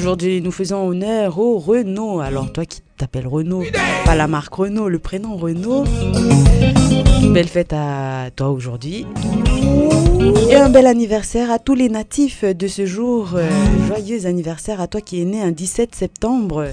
Aujourd'hui, nous faisons honneur au Renault. Alors, toi qui t'appelles Renault, pas la marque Renault, le prénom Renault. Belle fête à toi aujourd'hui. Et un bel anniversaire à tous les natifs de ce jour. Joyeux anniversaire à toi qui est né un 17 septembre.